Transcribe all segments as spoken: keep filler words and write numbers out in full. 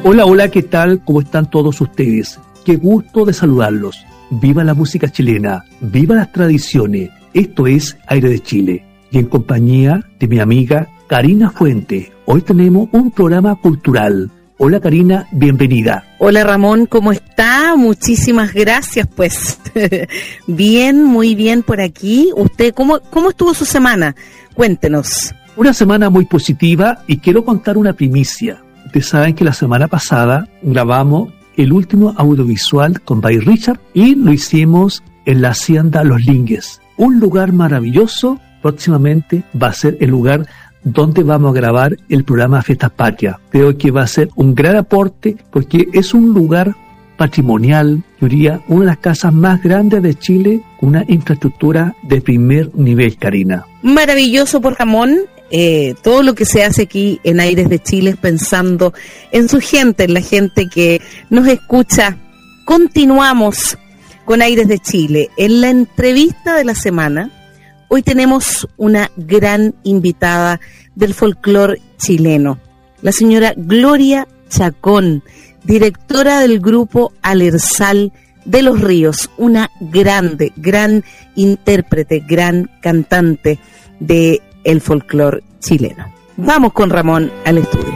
Hola, hola, ¿qué tal? ¿Cómo están todos ustedes? Qué gusto de saludarlos. Viva la música chilena, viva las tradiciones. Esto es Aire de Chile. Y en compañía de mi amiga Karina Fuente, hoy tenemos un programa cultural. Hola Karina, bienvenida. Hola Ramón, ¿cómo está? Muchísimas gracias, pues. Bien, muy bien por aquí. ¿Usted cómo, cómo estuvo su semana? Cuéntenos. Una semana muy positiva y quiero contar una primicia. Ustedes saben que la semana pasada grabamos el último audiovisual con Bay Richard y lo hicimos en la Hacienda Los Lingues. Un lugar maravilloso. Próximamente va a ser el lugar donde vamos a grabar el programa Fiestas Patrias. Creo que va a ser un gran aporte porque es un lugar patrimonial, yo diría, una de las casas más grandes de Chile, con una infraestructura de primer nivel, Karina. Maravilloso por Ramón. Eh, todo lo que se hace aquí en Aires de Chile es pensando en su gente, en la gente que nos escucha. Continuamos con Aires de Chile. En la entrevista de la semana, hoy tenemos una gran invitada del folclore chileno, la señora Gloria Chacón, directora del grupo Alersal de los Ríos, una grande, gran intérprete, gran cantante de el folclore chileno. Vamos con Ramón al estudio.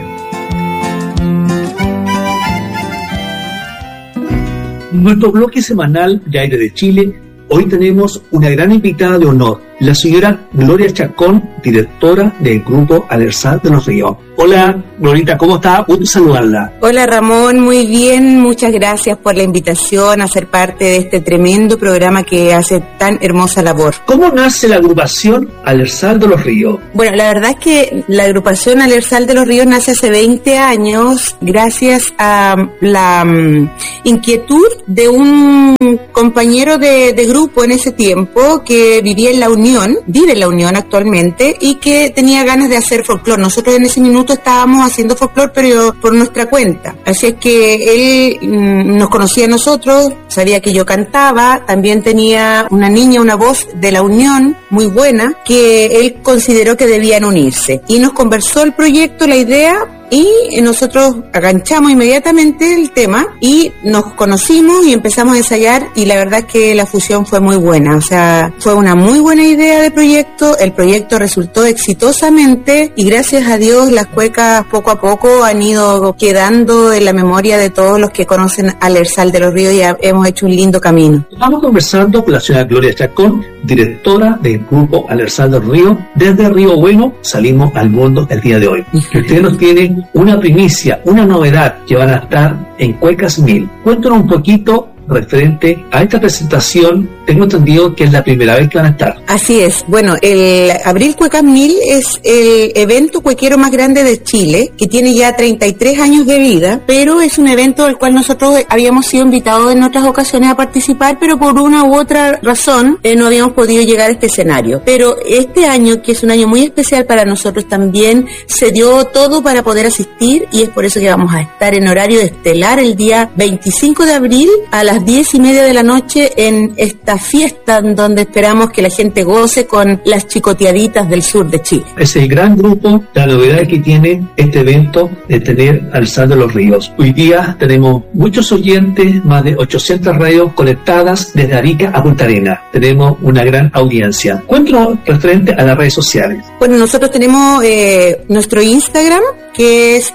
Nuestro bloque semanal de Aire de Chile, hoy tenemos una gran invitada de honor, la señora Gloria Chacón, directora del grupo Alersal de los Ríos. Hola, Glorita, ¿cómo está? Gusto saludarla. Hola, Ramón, muy bien. Muchas gracias por la invitación a ser parte de este tremendo programa que hace tan hermosa labor. ¿Cómo nace la agrupación Alersal de los Ríos? Bueno, la verdad es que la agrupación Alersal de los Ríos nace hace veinte años gracias a la um, inquietud de un compañero de, de grupo en ese tiempo que vivía en La Unión, vive en La Unión actualmente, y que tenía ganas de hacer folclore. Nosotros en ese minuto estábamos haciendo folclore, pero por nuestra cuenta. Así es que él mmm, nos conocía a nosotros, sabía que yo cantaba, también tenía una niña, una voz de La Unión muy buena, que él consideró que debían unirse. Y nos conversó el proyecto, la idea, y nosotros aganchamos inmediatamente el tema y nos conocimos y empezamos a ensayar, y la verdad es que la fusión fue muy buena. O sea, fue una muy buena idea de proyecto, el proyecto resultó exitosamente y gracias a Dios las cuecas poco a poco han ido quedando en la memoria de todos los que conocen Alersal de los Ríos y hemos hecho un lindo camino. Estamos conversando con la señora Gloria Chacón, directora del grupo Alersal de los Ríos. Desde Río Bueno salimos al mundo el día de hoy. Y ustedes nos tienen una primicia, una novedad que van a estar en Cuecas Mil. Cuéntanos un poquito referente a esta presentación. Tengo entendido que es la primera vez que van a estar. Así es. Bueno, el Abril Cuecas Mil es el evento cuequero más grande de Chile, que tiene ya treinta y tres años de vida, pero es un evento al cual nosotros habíamos sido invitados en otras ocasiones a participar, pero por una u otra razón eh, no habíamos podido llegar a este escenario. Pero este año, que es un año muy especial para nosotros también, se dio todo para poder asistir, y es por eso que vamos a estar en horario estelar el día veinticinco de abril a las diez y media de la noche en esta fiesta en donde esperamos que la gente goce con las chicoteaditas del sur de Chile. Es el gran grupo, la novedad que tiene este evento de tener Alersal de los Ríos. Hoy día tenemos muchos oyentes, más de ochocientas radios conectadas desde Arica a Punta Arenas. Tenemos una gran audiencia. Cuéntanos referente a las redes sociales. Bueno, nosotros tenemos eh, nuestro Instagram, que es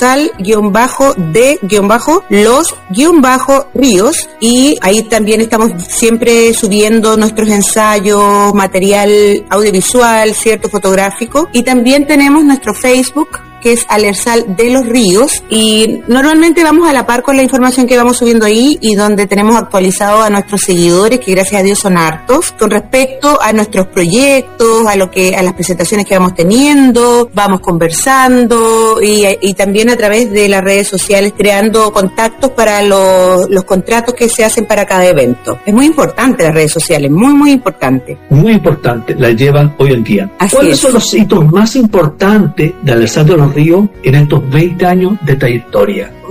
alersal-de-los-ríos, y ahí también estamos siempre subiendo nuestros ensayos, material audiovisual, cierto, fotográfico, y también tenemos nuestro Facebook, que es Alersal de los Ríos, y normalmente vamos a la par con la información que vamos subiendo ahí y donde tenemos actualizado a nuestros seguidores, que gracias a Dios son hartos, con respecto a nuestros proyectos, a lo que a las presentaciones que vamos teniendo, vamos conversando y, y también a través de las redes sociales creando contactos para los, los contratos que se hacen para cada evento. Es muy importante las redes sociales, muy muy importante. Muy importante, las llevan hoy en día. Así ¿Cuáles es. son los hitos más importantes de Alersal de los Ríos en estos veinte años de trayectoria?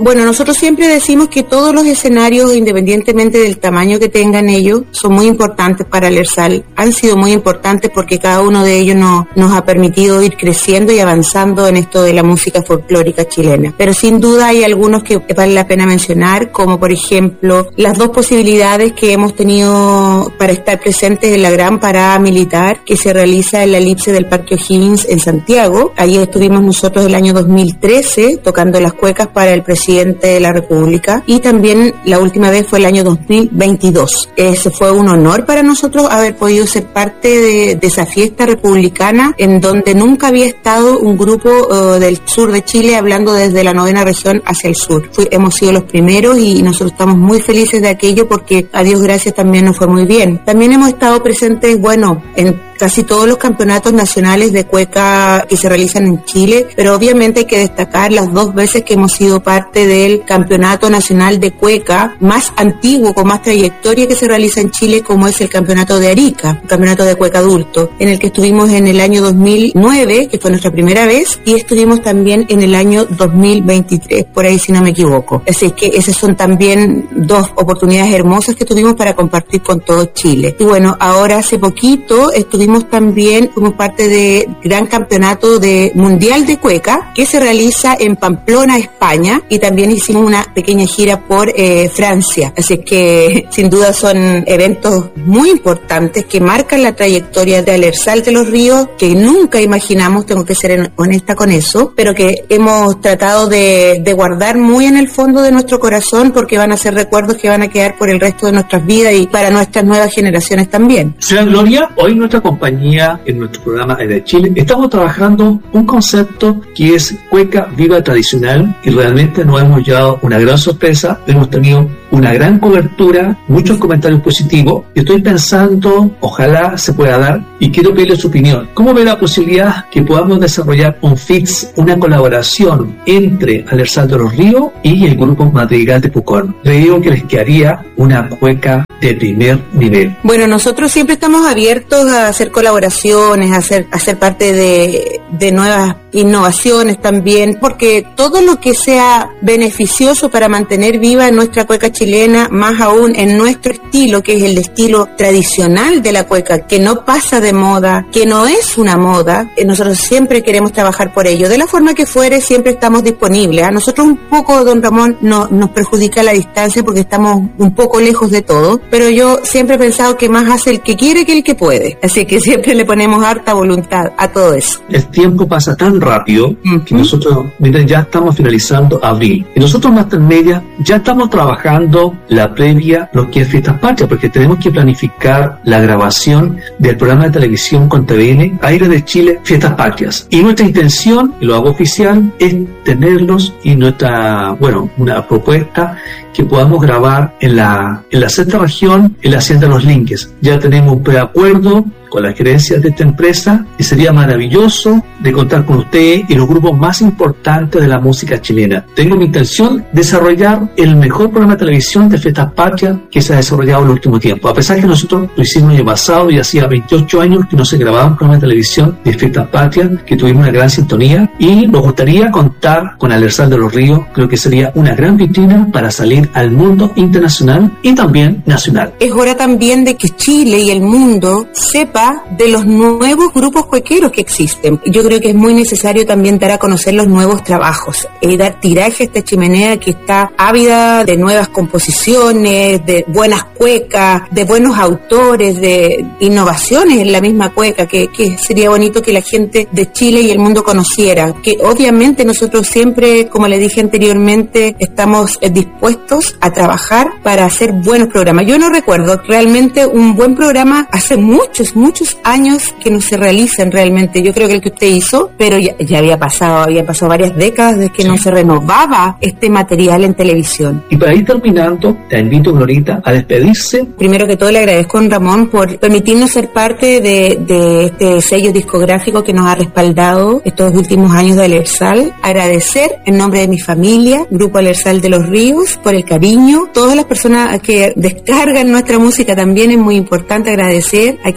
Bueno, nosotros siempre decimos que todos los escenarios, independientemente del tamaño que tengan ellos, son muy importantes para Alertzal. Han sido muy importantes porque cada uno de ellos nos, nos ha permitido ir creciendo y avanzando en esto de la música folclórica chilena. Pero sin duda hay algunos que vale la pena mencionar, como por ejemplo las dos posibilidades que hemos tenido para estar presentes en la gran parada militar que se realiza en la elipse del Parque O'Higgins en Santiago. Allí estuvimos nosotros el año dos mil trece tocando las cuecas para el presidente de la República, y también la última vez fue el año dos mil veintidós. Ese fue un honor para nosotros haber podido ser parte de, de esa fiesta republicana en donde nunca había estado un grupo uh, del sur de Chile hablando desde la novena región hacia el sur. Fui, hemos sido los primeros y nosotros estamos muy felices de aquello porque a Dios gracias también nos fue muy bien. También hemos estado presentes, bueno, en casi todos los campeonatos nacionales de cueca que se realizan en Chile, pero obviamente hay que destacar las dos veces que hemos sido parte del campeonato nacional de cueca más antiguo, con más trayectoria que se realiza en Chile, como es el campeonato de Arica, un campeonato de cueca adulto, en el que estuvimos en el año dos mil nueve, que fue nuestra primera vez, y estuvimos también en el año dos mil veintitrés, por ahí si no me equivoco. Así que esas son también dos oportunidades hermosas que tuvimos para compartir con todo Chile. Y bueno, ahora hace poquito estuvimos también, fuimos parte de gran campeonato de mundial de cueca que se realiza en Pamplona, España, y también hicimos una pequeña gira por eh, Francia. Así que sin duda son eventos muy importantes que marcan la trayectoria de Alertzal de los Ríos, que nunca imaginamos, tengo que ser honesta con eso, pero que hemos tratado de, de guardar muy en el fondo de nuestro corazón, porque van a ser recuerdos que van a quedar por el resto de nuestras vidas y para nuestras nuevas generaciones también. Señora Gloria, hoy nuestra compañía en nuestro programa de Chile estamos trabajando un concepto que es cueca viva tradicional, y realmente nos hemos llevado una gran sorpresa. Hemos tenido una gran cobertura, muchos comentarios positivos. Estoy pensando, ojalá se pueda dar, y quiero pedirle su opinión. ¿Cómo ve la posibilidad que podamos desarrollar un fix, una colaboración entre Alertzal de los Ríos y el grupo Madrigal de Pucón? Le digo que les quedaría una cueca de primer nivel. Bueno, nosotros siempre estamos abiertos a hacer colaboraciones, a ser, a ser parte de, de nuevas innovaciones también, porque todo lo que sea beneficioso para mantener viva nuestra cueca chilena, más aún en nuestro estilo, que es el estilo tradicional de la cueca, que no pasa de moda, que no es una moda, nosotros siempre queremos trabajar por ello. De la forma que fuere, siempre estamos disponibles. A nosotros un poco, don Ramón, no, nos perjudica la distancia porque estamos un poco lejos de todo, pero yo siempre he pensado que más hace el que quiere que el que puede. Así que siempre le ponemos harta voluntad a todo eso. El tiempo pasa tan rápido uh-huh. que nosotros, miren, ya estamos finalizando abril. Y nosotros, Master Media, ya estamos trabajando la previa, lo que es Fiestas Patrias, porque tenemos que planificar la grabación del programa de televisión con T V N, Aire de Chile, Fiestas Patrias. Y nuestra intención, y lo hago oficial, es tenerlos y nuestra, bueno, una propuesta que podamos grabar en la, en la sexta región, en la Hacienda de los Linques. Ya tenemos un preacuerdo con las gerencias de esta empresa y sería maravilloso de contar con usted y los grupos más importantes de la música chilena. Tengo mi intención de desarrollar el mejor programa de televisión de Fiestas Patrias que se ha desarrollado en el último tiempo. A pesar que nosotros lo hicimos el año pasado y hacía veintiocho años que no se grababa un programa de televisión de Fiestas Patrias, que tuvimos una gran sintonía, y nos gustaría contar con Alertzal de los Ríos. Creo que sería una gran vitrina para salir al mundo internacional y también nacional. Es hora también de que Chile y el mundo sepa de los nuevos grupos cuequeros que existen. Yo creo que es muy necesario también dar a conocer los nuevos trabajos, eh, dar tiraje a esta chimenea que está ávida de nuevas composiciones, de buenas cuecas, de buenos autores, de innovaciones en la misma cueca, que, que sería bonito que la gente de Chile y el mundo conociera. Que obviamente nosotros siempre, como le dije anteriormente, estamos eh, dispuestos a trabajar para hacer buenos programas. Yo no recuerdo realmente un buen programa hace muchos, muchos años que no se realizan realmente. Yo creo que el que usted hizo, pero ya, ya había pasado, había pasado varias décadas desde que sí. no se renovaba este material en televisión. Y para ir terminando, te invito, Glorita, a despedirse. Primero que todo le agradezco a don Ramón por permitirnos ser parte de, de este sello discográfico que nos ha respaldado estos últimos años de Alertzal. Agradecer en nombre de mi familia, Grupo Alertzal de los Ríos, por el cariño. Todas las personas que descargan nuestra música también es muy importante agradecer, a quienes nos van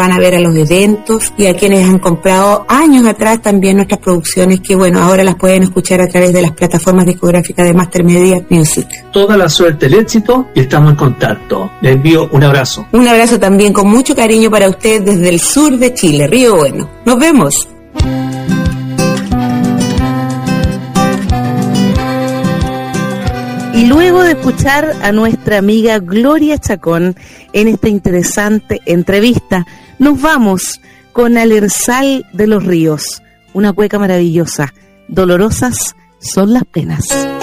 van a ver a los eventos y a quienes han comprado años atrás también nuestras producciones, que bueno, ahora las pueden escuchar a través de las plataformas discográficas de Master Media Music. Toda la suerte, el éxito, y estamos en contacto. Les envío un abrazo. Un abrazo también con mucho cariño para usted desde el sur de Chile, Río Bueno. Nos vemos. Y luego de escuchar a nuestra amiga Gloria Chacón en esta interesante entrevista, nos vamos con Alersal de los Ríos, una cueca maravillosa. Dolorosas son las penas.